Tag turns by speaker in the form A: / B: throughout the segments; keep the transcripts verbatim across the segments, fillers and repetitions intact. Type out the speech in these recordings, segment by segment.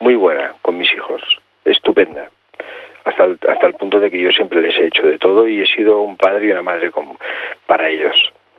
A: muy buena con mis hijos, estupenda, hasta el, hasta el punto de que yo siempre les he hecho de todo y he sido un padre y una madre con, para ellos.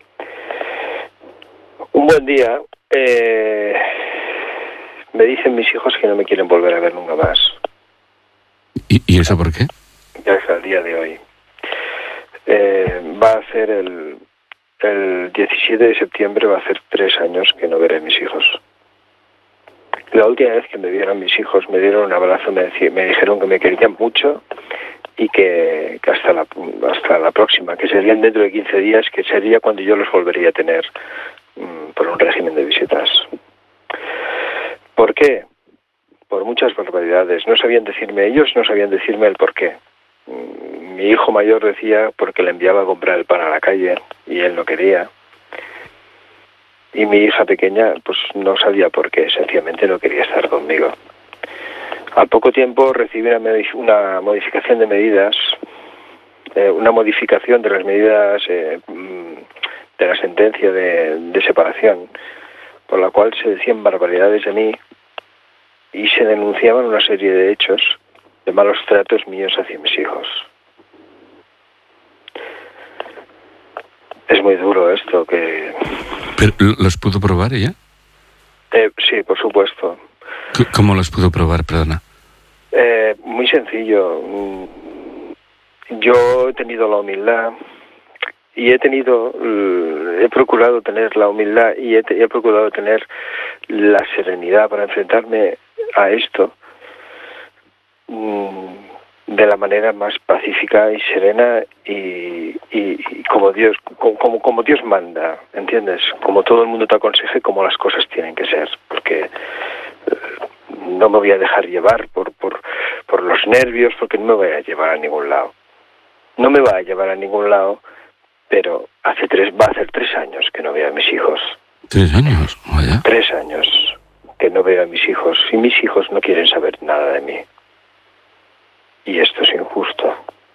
A: Un buen día eh, me dicen mis hijos que no me quieren volver a ver nunca más.
B: ¿Y, y eso por qué?
A: Ya hasta el día de hoy. Eh, va a ser el, el diecisiete de septiembre, va a hacer tres años que no veré a mis hijos. La última vez que me vieron mis hijos, me dieron un abrazo, me, decí, me dijeron que me querían mucho y que, que hasta la hasta la próxima, que serían dentro de quince días, que sería cuando yo los volvería a tener mmm, por un régimen de visitas. ¿Por qué? Por muchas barbaridades. No sabían decirme, ellos no sabían decirme el por qué. Mi hijo mayor decía porque le enviaba a comprar el pan a la calle y él no quería. Y mi hija pequeña pues no sabía por qué, sencillamente no quería estar conmigo. Al poco tiempo recibí una, una modificación de medidas, eh, una modificación de las medidas eh, de la sentencia de, de separación, por la cual se decían barbaridades de mí y se denunciaban una serie de hechos de malos tratos míos hacia mis hijos. Es muy duro esto que...
B: ¿Pero los pudo probar ella?
A: Eh, sí, por supuesto.
B: ¿Cómo los pudo probar, perdona?
A: Eh, muy sencillo. Yo he tenido la humildad y he tenido, he procurado tener la humildad y he, he procurado tener la serenidad para enfrentarme a esto de la manera más pacífica y serena y, y, y como Dios como, como Dios manda, ¿entiendes? Como todo el mundo te aconseje como las cosas tienen que ser, porque eh, no me voy a dejar llevar por, por, por los nervios, porque no me voy a llevar a ningún lado. No me va a llevar a ningún lado, pero hace tres, va a hacer tres años que no veo a mis hijos.
B: ¿Tres años? Vaya.
A: Tres años que no veo a mis hijos y mis hijos no quieren saber nada de mí. Y esto es injusto.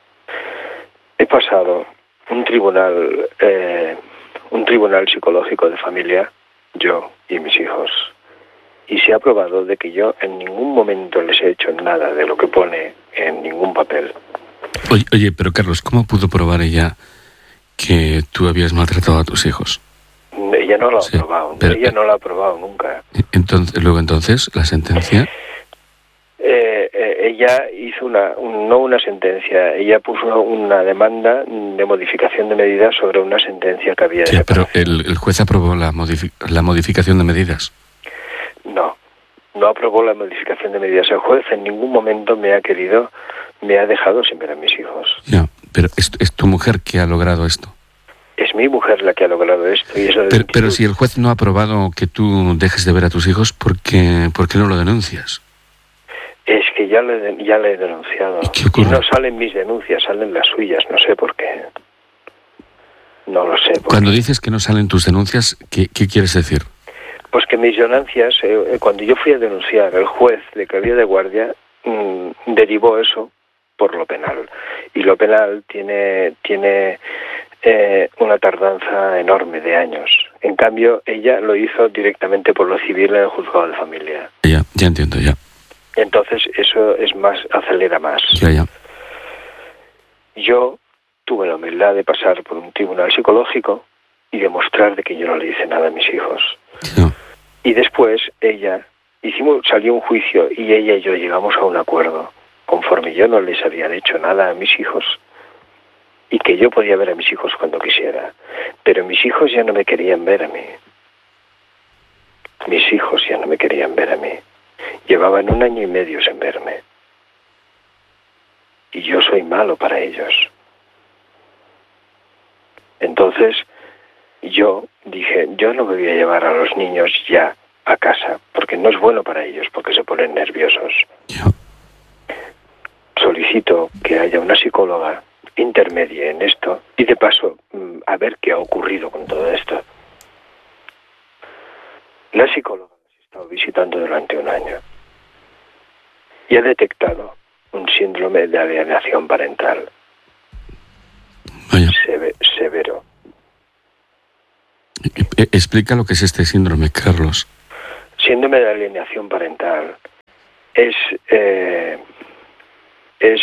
A: He pasado un tribunal, eh, un tribunal psicológico de familia, yo y mis hijos, y se ha probado de que yo en ningún momento les he hecho nada de lo que pone en ningún papel.
B: Oye, oye, pero Carlos, ¿cómo pudo probar ella que tú habías maltratado a tus hijos?
A: Ella no lo ha
B: Sí,
A: probado,
B: pero,
A: ella no lo ha probado nunca.
B: Entonces, luego entonces, la sentencia...
A: Eh, eh, ella hizo una, un, no una sentencia, ella puso una demanda de modificación de medidas sobre una sentencia que había de
B: Sí, pero
A: separación.
B: el, el juez aprobó la, modifi- la modificación de medidas.
A: No, no aprobó la modificación de medidas. El juez en ningún momento me ha querido, me ha dejado sin ver a mis hijos.
B: Ya, pero es, es tu mujer que ha logrado esto.
A: Es mi mujer la que ha logrado esto. Y eso
B: Pero, pero si el juez no ha aprobado que tú dejes de ver a tus hijos, ¿por qué, por qué no lo denuncias?
A: Es que ya le, ya le he denunciado.
B: ¿Y qué ocurre?
A: Y no salen mis denuncias, salen las suyas, no sé por qué. No lo sé.
B: Cuando dices que no salen tus denuncias, ¿qué, qué quieres decir?
A: Pues que mis denuncias, eh, cuando yo fui a denunciar, el juez de que había de guardia mmm, derivó eso por lo penal. Y lo penal tiene, tiene eh, una tardanza enorme de años. En cambio, ella lo hizo directamente por lo civil en el juzgado de familia.
B: Ya, ya entiendo, ya.
A: Entonces eso es más, acelera más.
B: Ya, ya.
A: Yo tuve la humildad de pasar por un tribunal psicológico y demostrar de que yo no le hice nada a mis hijos.
B: Ya.
A: Y después ella, hicimos, salió un juicio y ella y yo llegamos a un acuerdo, conforme yo no les había hecho nada a mis hijos y que yo podía ver a mis hijos cuando quisiera. Pero mis hijos ya no me querían ver a mí. Mis hijos ya no me querían ver a mí. Llevaban un año y medio sin verme. Y yo soy malo para ellos. Entonces, yo dije, yo no me voy a llevar a los niños ya a casa, porque no es bueno para ellos, porque se ponen nerviosos.
B: Ya.
A: Solicito que haya una psicóloga intermedia en esto y de paso a ver qué ha ocurrido con todo esto. La psicóloga nos ha estado visitando durante un año y ha detectado un síndrome de alienación parental seve- severo.
B: Explica lo que es este síndrome, Carlos.
A: Síndrome de alienación parental es eh, es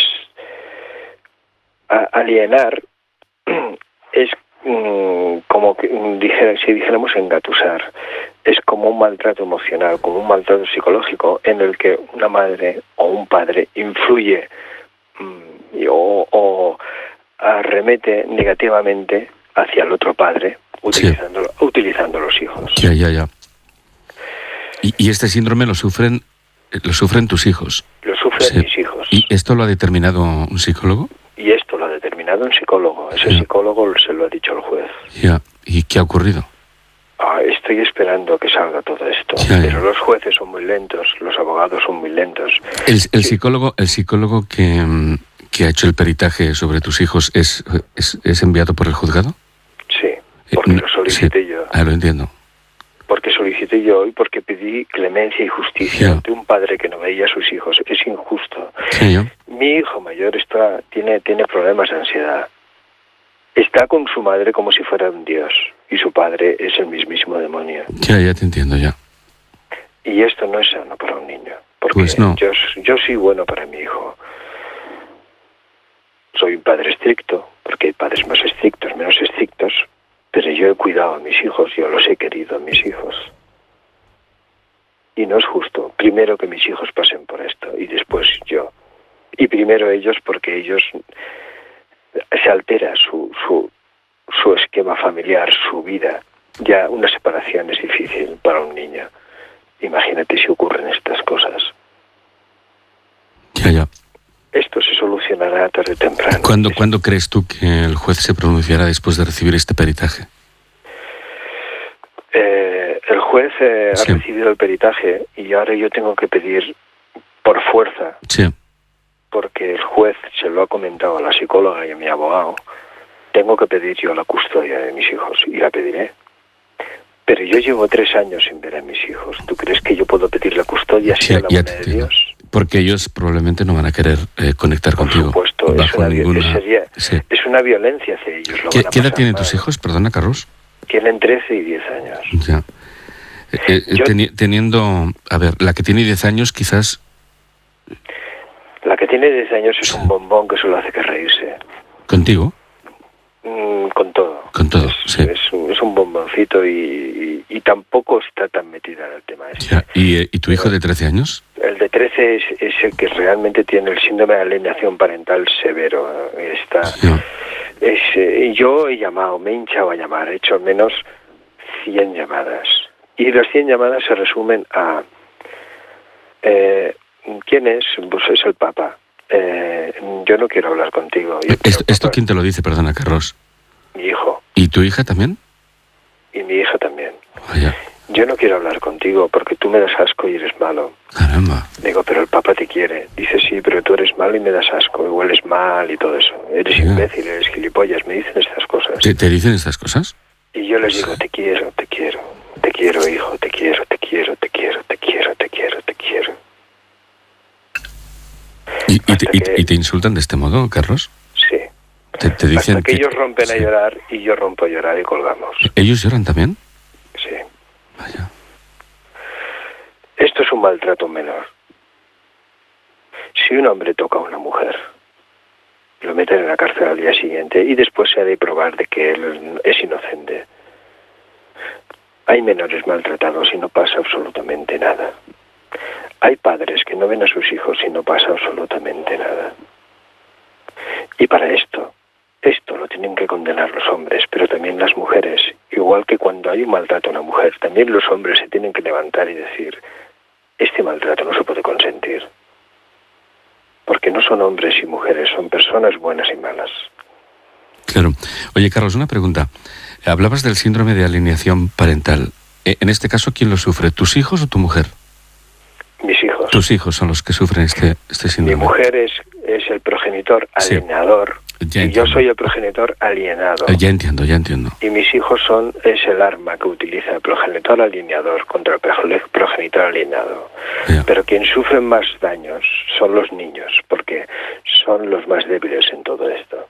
A: a, alienar, es mm, como que dijera, si dijéramos engatusar, es como un maltrato emocional, como un maltrato psicológico en el que una madre o un padre influye mm, y, o, o arremete negativamente hacia el otro padre, utilizando, sí. utilizando los hijos.
B: Ya, ya, ya. Y, y este síndrome lo sufren, lo sufren tus hijos.
A: Lo sufren sí. mis hijos.
B: ¿Y esto lo ha determinado un psicólogo?
A: Y esto lo ha determinado un psicólogo. Ese
B: ya.
A: psicólogo se lo ha dicho el juez.
B: Ya. ¿Y qué ha ocurrido?
A: Ah, estoy esperando que salga todo esto. Ya, ya. Pero los jueces son muy lentos, los abogados son muy lentos.
B: El, el
A: sí.
B: psicólogo, el psicólogo que, que ha hecho el peritaje sobre tus hijos es, es, es enviado por el juzgado.
A: Sí, porque eh, lo solicité
B: sí.
A: yo.
B: Ah, lo entiendo.
A: Porque solicité yo y porque pedí clemencia y justicia
B: ya.
A: ante un padre que no veía a sus hijos. Es injusto.
B: Sí, ya.
A: Mi hijo mayor está tiene tiene problemas de ansiedad. Está con su madre como si fuera un dios y su padre es el mismísimo demonio.
B: Ya, ya te entiendo, ya.
A: Y esto no es sano para un niño. Porque
B: pues no.
A: yo, yo soy bueno para mi hijo. Soy un padre estricto, porque hay padres más estrictos, menos estrictos, pero yo he cuidado a mis hijos, yo los he querido a mis hijos. Y no es justo, primero que mis hijos pasen por esto, y después yo. Y primero ellos, porque ellos se altera su, su, su esquema familiar, su vida. Ya una separación es difícil para un niño. Imagínate si ocurren estas cosas.
B: Ya, ya.
A: Esto se solucionará tarde o temprano.
B: ¿Cuándo, es... ¿Cuándo crees tú que el juez se pronunciará después de recibir este peritaje?
A: Eh, el juez eh,
B: sí.
A: ha recibido el peritaje y ahora yo tengo que pedir por fuerza,
B: sí.
A: porque el juez se lo ha comentado a la psicóloga y a mi abogado, tengo que pedir yo la custodia de mis hijos y la pediré. Pero yo llevo tres años sin ver a mis hijos. ¿Tú crees que yo puedo pedir la custodia si sí, a la buena de Dios?
B: Porque ellos probablemente no van a querer eh, conectar
A: Por
B: contigo.
A: Por supuesto, es una,
B: ninguna...
A: sería,
B: sí.
A: es una violencia hacia ellos. Lo
B: ¿Qué,
A: van a
B: ¿qué edad tienen
A: mal.
B: tus hijos? Perdona, Carlos.
A: Tienen trece y diez años.
B: Ya. Eh, yo, teni teniendo... A ver, la que tiene diez años quizás...
A: La que tiene diez años es un bombón que solo hace que reírse.
B: ¿Contigo?
A: Mm, con todo.
B: Con todo,
A: es,
B: sí.
A: Es un, es un bomboncito y, y, y tampoco está tan metida en el tema este.
B: Ya. ¿Y, ¿Y tu hijo de trece años?
A: El de trece es, es el que realmente tiene el síndrome de alienación parental severo. Está,
B: sí.
A: es, eh, yo he llamado, me he hinchado a llamar, he hecho al menos cien llamadas. Y las cien llamadas se resumen a... Eh, ¿quién es? Pues es el Papa. Eh, yo no quiero hablar contigo. Yo
B: ¿Esto, ¿Esto quién te lo dice, perdona, Carlos?
A: Mi hijo.
B: ¿Y tu hija también?
A: Y mi hija también.
B: Vaya.
A: Yo no quiero hablar contigo porque tú me das asco y eres malo.
B: Caramba.
A: Digo, pero el Papa te quiere. Dice, sí, pero tú eres malo y me das asco, y hueles mal y todo eso. Eres yeah. imbécil, eres gilipollas. Me dicen estas cosas.
B: ¿Te, ¿Te dicen estas cosas?
A: Y yo les digo, te quiero, te quiero, te quiero, hijo, te quiero, te quiero, te quiero, te quiero, te quiero, te quiero.
B: ¿Y, y, te, que, ¿Y te insultan de este modo, Carlos?
A: Sí.
B: Te, te dicen
A: Hasta que, que ellos rompen
B: sí.
A: a llorar y yo rompo a llorar y colgamos.
B: ¿Ellos lloran también?
A: Sí.
B: Vaya.
A: Esto es un maltrato menor. Si un hombre toca a una mujer, lo meten en la cárcel al día siguiente y después se ha de probar de que él es inocente. Hay menores maltratados y no pasa absolutamente nada. Hay padres que no ven a sus hijos y no pasa absolutamente nada. Y para esto, esto lo tienen que condenar los hombres, pero también las mujeres. Igual que cuando hay un maltrato a una mujer, también los hombres se tienen que levantar y decir, este maltrato no se puede consentir. Porque no son hombres y mujeres, son personas buenas y malas.
B: Claro. Oye, Carlos, una pregunta. Hablabas del síndrome de alienación parental. En este caso, ¿quién lo sufre? ¿Tus hijos o tu mujer?
A: Mis hijos.
B: Tus hijos son los que sufren este, este síndrome.
A: Mi mujer es, es el progenitor alienador. Sí. Y yo soy el progenitor alienado.
B: Ya entiendo, ya entiendo.
A: Y mis hijos son es el arma que utiliza el progenitor alienador contra el progenitor alienado. Ya. Pero quien sufre más daños son los niños, porque son los más débiles en todo esto.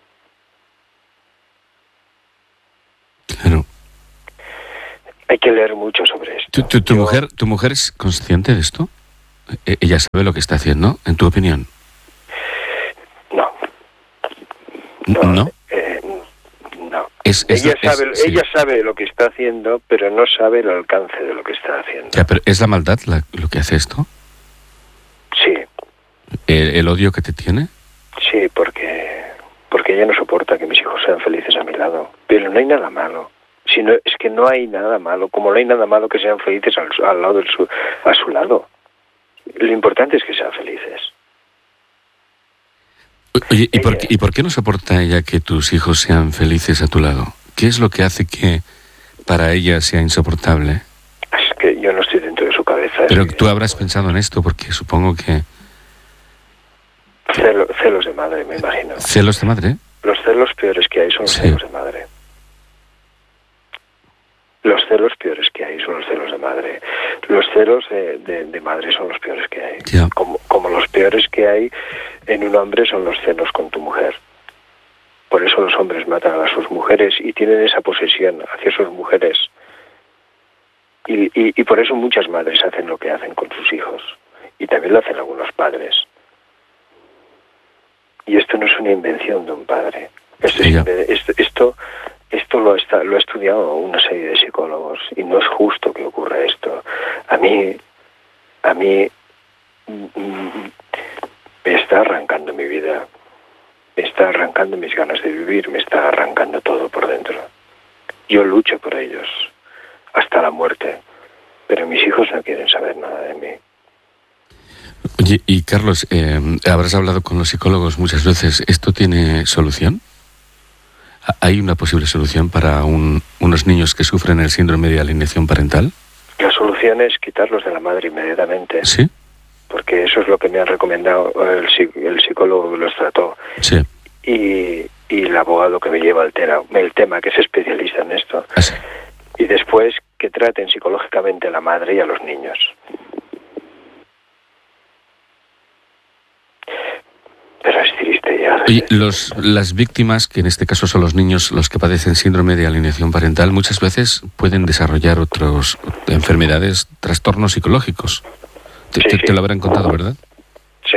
B: Claro.
A: Hay que leer mucho sobre esto.
B: ¿Tu, tu, tu
A: yo,
B: mujer, ¿Tu mujer es consciente de esto? E- ella sabe lo que está haciendo, en tu opinión.
A: No.
B: ¿No? ¿No?
A: Eh, no.
B: Es, es,
A: ella,
B: es,
A: sabe,
B: sí.
A: ella sabe lo que está haciendo, pero no sabe el alcance de lo que está haciendo.
B: Ya, pero ¿es la maldad la- lo que hace esto?
A: Sí,
B: ¿El, el odio que te tiene?
A: sí, porque, porque ella no soporta que mis hijos sean felices a mi lado. Pero no hay nada malo. Si no, es que no hay nada malo, como no hay nada malo que sean felices al, al lado del su, a su lado. Lo importante es que sean felices.
B: Oye, ¿y por,
A: Ella-
B: qué, ¿y por qué no soporta ella que tus hijos sean felices a tu lado? ¿Qué es lo que hace que para ella sea insoportable?
A: Es que yo no estoy dentro de su cabeza.
B: Pero
A: es que-
B: tú habrás pensado en esto, porque supongo que...
A: Celo- celos de madre, me imagino.
B: ¿Celos de madre?
A: Los celos peores que hay son los
B: Sí.
A: celos de madre. Los celos peores que hay son los celos de madre. Los celos de, de, de madre son los peores que hay.
B: Ya.
A: Como, como los peores que hay en un hombre son los celos con tu mujer. Por eso los hombres matan a sus mujeres y tienen esa posesión hacia sus mujeres. Y, y, y por eso muchas madres hacen lo que hacen con sus hijos. Y también lo hacen algunos padres. Y esto no es una invención de un padre. Esto, es
B: Ya.
A: inve- esto, esto, esto lo, está, lo ha estudiado una serie de psicólogos y no es justo que ocurra esto. A mí, a mí mm, me está arrancando mi vida, me está arrancando mis ganas de vivir, me está arrancando todo por dentro. Yo lucho por ellos hasta la muerte, pero mis hijos no quieren saber nada de mí.
B: Oye, y Carlos, eh, habrás hablado con los psicólogos muchas veces. ¿Esto tiene solución? ¿Ha- ¿Hay una posible solución para un- unos niños que sufren el síndrome de alienación parental?
A: La solución es quitarlos de la madre inmediatamente.
B: ¿Sí?
A: Porque eso es lo que me ha recomendado el, psi- el psicólogo que los trató
B: Sí.
A: y, y el abogado que me lleva el, tera- el tema, que es especialista en esto.
B: Ah, sí.
A: Y después que traten psicológicamente a la madre y a los niños. Pero es triste ya.
B: Oye, los, las víctimas, que en este caso son los niños los que padecen síndrome de alienación parental, muchas veces pueden desarrollar otras enfermedades, trastornos psicológicos. Te,
A: Sí,
B: te-
A: sí.
B: te lo habrán contado, ¿verdad?
A: Sí.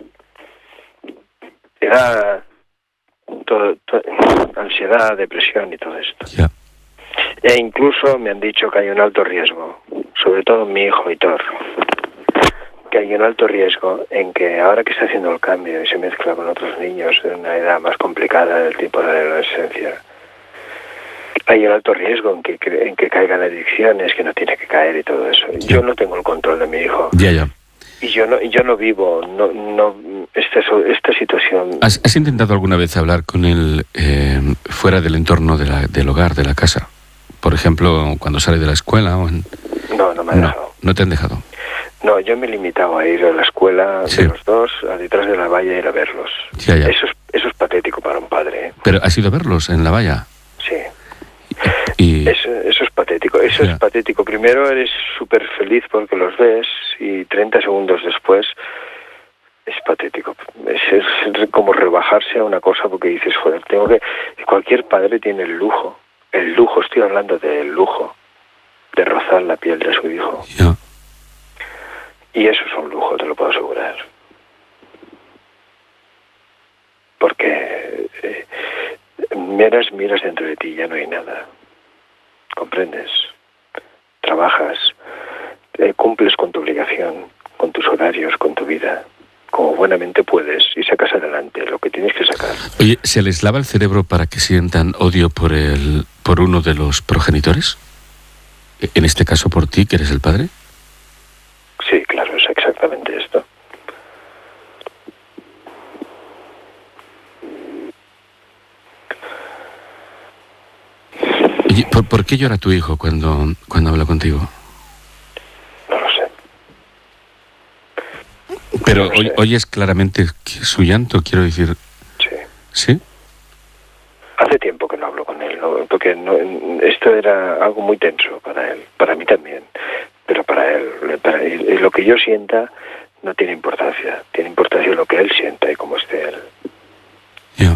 A: Era todo, todo- ansiedad, depresión y todo esto.
B: Ya.
A: E incluso me han dicho que hay un alto riesgo, sobre todo mi hijo Hitor, que hay un alto riesgo en que ahora que está haciendo el cambio y se mezcla con otros niños de una edad más complicada del tipo de la adolescencia, hay un alto riesgo en que, en que caigan adicciones que no tiene que caer y todo eso. Yo no tengo el control de mi hijo.
B: Ya, ya.
A: Y yo no, yo no vivo, no, no, esta, esta situación.
B: ¿Has, has intentado alguna vez hablar con él eh, fuera del entorno de la, del hogar, de la casa? Por ejemplo, cuando sale de la escuela o en...
A: No, no me ha
B: No,
A: dejado.
B: no te han dejado.
A: No, yo me he limitado a ir a la escuela
B: Sí.
A: de los dos, a detrás de la valla, a ir a verlos.
B: Ya, ya.
A: Eso es, eso es patético para un padre, ¿eh?
B: Pero has ido a verlos en la valla.
A: Sí.
B: Y...
A: Eso, eso es patético, eso
B: Ya.
A: es patético. Primero eres súper feliz porque los ves y treinta segundos después es patético. Es, es como rebajarse a una cosa porque dices, joder, tengo que... Cualquier padre tiene el lujo, el lujo, estoy hablando del lujo, de rozar la piel de su hijo.
B: Ya.
A: Y eso es un lujo, te lo puedo asegurar. Porque eh, miras, miras dentro de ti, ya no hay nada. ¿Comprendes? Trabajas, eh, cumples con tu obligación, con tus horarios, con tu vida, como buenamente puedes, y sacas adelante lo que tienes que sacar.
B: Oye, ¿se les lava el cerebro para que sientan odio por el, por uno de los progenitores? En este caso por ti, que eres el padre.
A: Sí, claro, es exactamente esto.
B: Oye, ¿por, por qué llora tu hijo cuando, cuando habla contigo?
A: No lo sé.
B: Pero
A: No lo
B: hoy,
A: sé.
B: oyes claramente que su llanto, quiero decir,
A: Sí.
B: ¿sí?
A: Hace tiempo que no hablo con él, ¿no? Porque no, esto era algo muy tenso para él, para mí también, pero para él, para él, y lo que yo sienta no tiene importancia, tiene importancia lo que él sienta y cómo esté él.
B: Ya.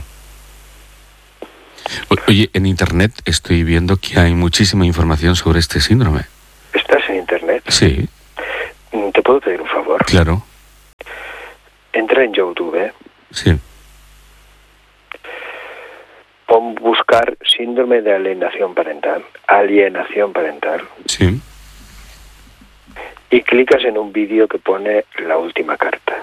B: O- Oye, en Internet estoy viendo que hay muchísima información sobre este síndrome.
A: ¿Estás en internet?
B: Sí.
A: ¿Te puedo pedir un favor?
B: Claro.
A: Entra en YouTube, ¿eh?
B: Sí.
A: Pon buscar síndrome de alienación parental. Alienación parental.
B: Sí.
A: Y clicas en un vídeo que pone la última carta.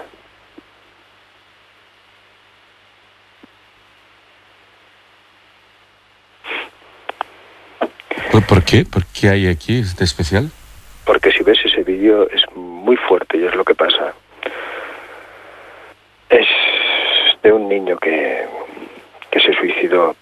B: ¿Por qué? ¿Por qué hay aquí este especial?
A: Porque si ves ese vídeo es muy fuerte y es lo que pasa. Es de un niño que, que se suicidó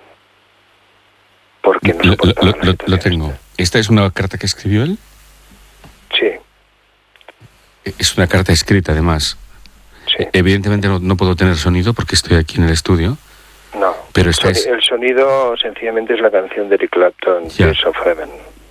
A: porque no soportaba
B: lo, lo, lo, lo tengo. ¿Esta es una carta que escribió él?
A: Sí.
B: Es una carta escrita, además.
A: Sí.
B: Evidentemente no, no puedo tener sonido porque estoy aquí en el estudio.
A: No.
B: Pero esta
A: el,
B: es...
A: el sonido sencillamente es la canción de Eric Clapton, Tears of Heaven.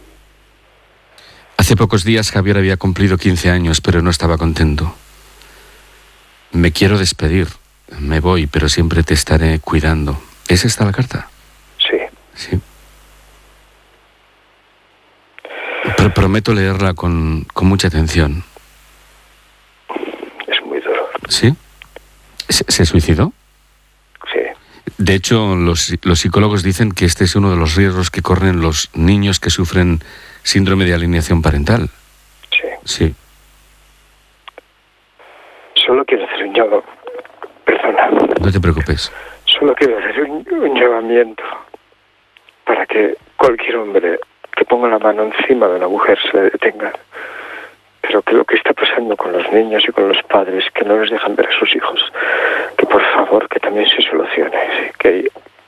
B: Hace pocos días Javier había cumplido quince años, pero no estaba contento. Me quiero despedir. Me voy, pero siempre te estaré cuidando. ¿Es esta la carta?
A: Sí.
B: Sí. Pero prometo leerla con, con mucha atención.
A: Es muy duro.
B: ¿Sí? ¿Se, se suicidó?
A: Sí.
B: De hecho, los, los psicólogos dicen que este es uno de los riesgos que corren los niños que sufren síndrome de alienación parental.
A: Sí.
B: Sí.
A: Solo quiero hacer un llamamiento. Perdona.
B: No te preocupes.
A: Solo quiero hacer un, un llamamiento para que cualquier hombre que ponga la mano encima de una mujer se detenga. Pero que lo que está pasando con los niños y con los padres, que no les dejan ver a sus hijos, que por favor que también se solucione, ¿sí? Que hay,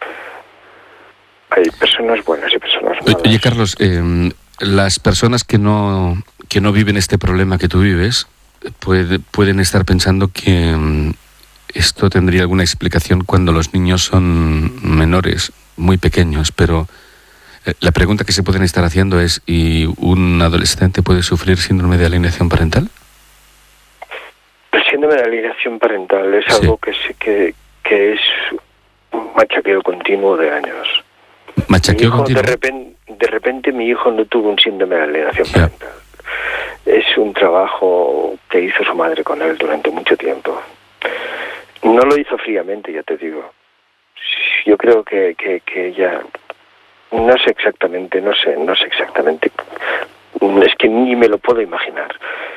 A: hay personas buenas y personas malas.
B: Oye, Carlos, eh, las personas que no que no viven este problema que tú vives puede, pueden estar pensando que um, esto tendría alguna explicación cuando los niños son menores, muy pequeños, pero eh, la pregunta que se pueden estar haciendo es, ¿y un adolescente puede sufrir síndrome de alienación parental?
A: El síndrome de alienación parental es
B: Sí.
A: algo que, se, que, que es un machaqueo continuo de años.
B: ¿Machaqueo
A: hijo,
B: continuo?
A: De repente, de repente mi hijo no tuvo un síndrome de alienación
B: Ya.
A: parental. Es un trabajo que hizo su madre con él durante mucho tiempo. No lo hizo fríamente, ya te digo. Yo creo que, que, que ella... No sé exactamente, no sé, no sé exactamente. Es que ni me lo puedo imaginar.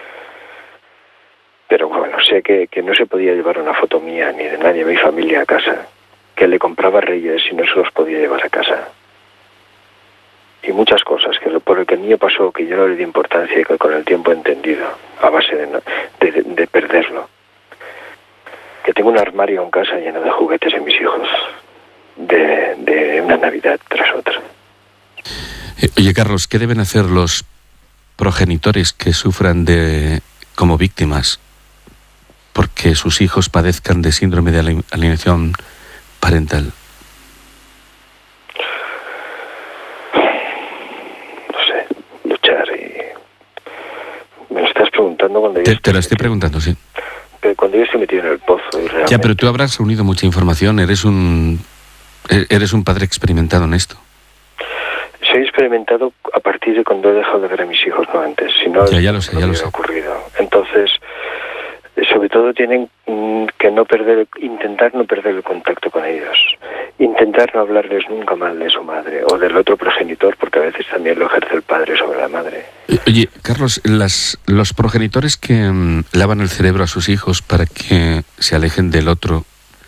A: Pero bueno, sé que, que no se podía llevar una foto mía ni de nadie de mi familia a casa. Que le compraba reyes y no se los podía llevar a casa. Y muchas cosas que por lo que el niño pasó, que yo no le di importancia y que con el tiempo he entendido, a base de, no, de, de, de perderlo. Que tengo un armario en casa lleno de juguetes de mis hijos, de, de una Navidad tras otra.
B: Eh, oye, Carlos, ¿qué deben hacer los progenitores que sufran de como víctimas porque sus hijos padezcan de síndrome de ali- alienación parental?
A: No sé, luchar y... Me lo estás preguntando cuando yo
B: Te,
A: estoy
B: te lo estoy
A: metido-
B: preguntando, sí.
A: Cuando yo estoy metido en el pozo y realmente...
B: Ya, pero tú habrás reunido mucha información, eres un e- eres un padre experimentado en esto.
A: Soy experimentado a partir de cuando he dejado de ver a mis hijos, no antes. Si no,
B: Ya, ya lo sé,
A: no
B: ya lo
A: hubiera
B: sé.
A: ocurrido. Entonces, sobre todo tienen mm, que no perder, intentar no perder el contacto con ellos. Intentar no hablarles nunca mal de su madre o del otro progenitor, porque a veces también lo ejerce el padre sobre la madre.
B: Eh, Oye, Carlos, las, los progenitores que mm, lavan el cerebro a sus hijos para que se alejen del otro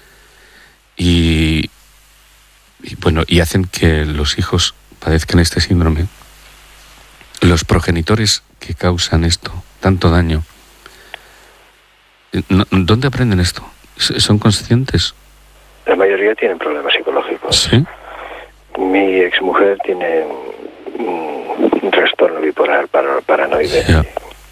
B: y, y bueno, y hacen que los hijos padezcan este síndrome, los progenitores que causan esto, tanto daño, eh, no- ¿dónde aprenden esto? ¿S- ¿Son conscientes?
A: La mayoría tienen problemas psicológicos.
B: Sí.
A: Mi exmujer tiene un, un trastorno bipolar para- paranoide.
B: Ya.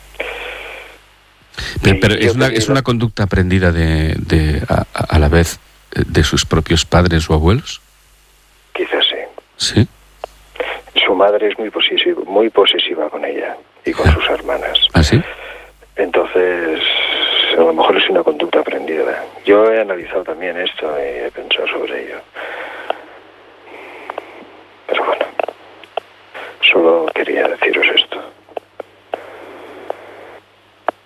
B: Pero,
A: Y
B: pero
A: yo
B: es una,
A: querido-
B: es una conducta aprendida de, de a, a- a la vez eh, de sus propios padres o abuelos.
A: Quizás sí.
B: Sí.
A: Su madre es muy posesiva, muy posesiva con ella y con sus hermanas.
B: ¿Ah, sí?
A: Entonces, a lo mejor es una conducta aprendida. Yo he analizado también esto y he pensado sobre ello. Pero bueno, solo quería deciros esto.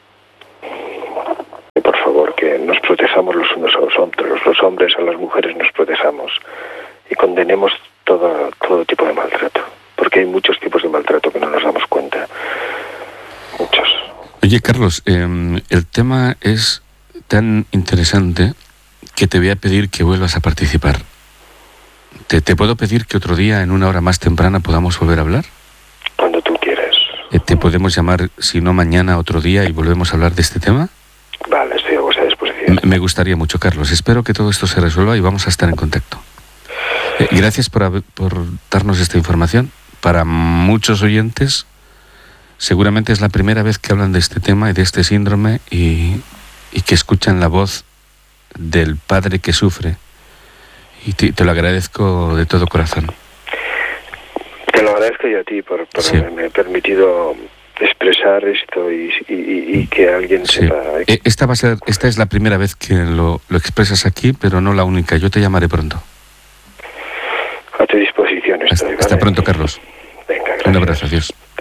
A: protejamos los unos a los otros, los hombres a las mujeres nos protejamos y condenemos todo, todo tipo de maltrato, porque hay muchos tipos de maltrato que no nos damos cuenta. Muchos.
B: Oye, Carlos, eh, el tema es tan interesante que te voy a pedir que vuelvas a participar. ¿Te, te puedo pedir que otro día, en una hora más temprana, podamos volver a hablar?
A: Cuando tú quieras.
B: Eh, ¿Te podemos llamar, si no mañana, otro día y volvemos a hablar de este tema?
A: Vale, estoy a vuestra disposición.
B: Me gustaría mucho, Carlos. Espero que todo esto se resuelva y vamos a estar en contacto. Eh, gracias por, haber, por darnos esta información. Para muchos oyentes, seguramente es la primera vez que hablan de este tema y de este síndrome y, y que escuchan la voz del padre que sufre. Y te, te lo agradezco de todo corazón.
A: Te lo agradezco yo a ti por, por sí. haberme permitido expresar esto y, y, y que alguien
B: sí.
A: sepa.
B: Esta va a ser, esta es la primera vez que lo, lo expresas aquí, pero no la única. Yo te llamaré pronto.
A: A tu disposición estoy.
B: Hasta,
A: ¿vale?
B: hasta pronto, Carlos.
A: Venga, gracias.
B: Un abrazo, adiós.